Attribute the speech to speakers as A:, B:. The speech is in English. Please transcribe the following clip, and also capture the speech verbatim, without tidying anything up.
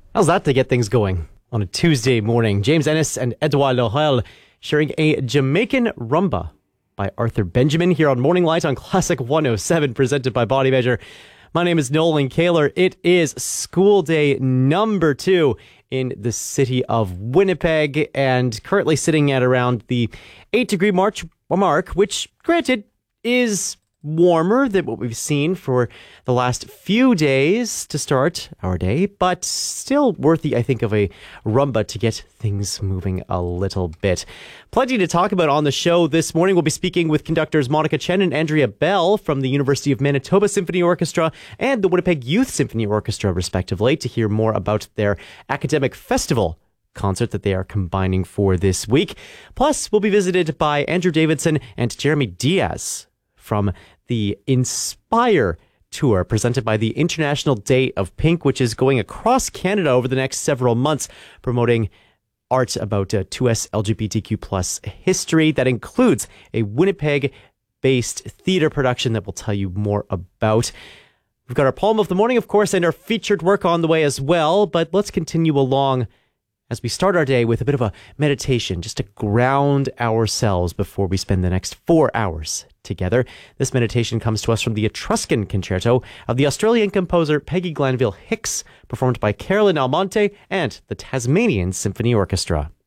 A: How's that to get things going on a Tuesday morning? James Ennis and Edouard Laurel sharing a Jamaican rumba by Arthur Benjamin here on Morning Light on Classic one oh seven, presented by Body Measure. My name is Nolan Kaler. It is school day number two in the city of Winnipeg, and currently sitting at around the eight degree March mark, which, granted, is warmer than what we've seen for the last few days to start our day, but still worthy, I think, of a rumba to get things moving a little bit. Plenty to talk about on the show this morning. We'll be speaking with conductors Monica Chen and Andrea Bell from the University of Manitoba Symphony Orchestra and the Winnipeg Youth Symphony Orchestra, respectively, to hear more about their academic festival concert that they are combining for this week. Plus, we'll be visited by Andrew Davidson and Jeremy Diaz from the Inspire Tour, presented by the International Day of Pink, which is going across Canada over the next several months, promoting art about uh, two S L G B T Q plus history. That includes a Winnipeg-based theater production that we'll tell you more about. We've got our poem of the morning, of course, and our featured work on the way as well, but let's continue along as we start our day with a bit of a meditation, just to ground ourselves before we spend the next four hours together. This meditation comes to us from the Etruscan Concerto of the Australian composer Peggy Glanville Hicks, performed by Carolyn Almonte and the Tasmanian Symphony Orchestra.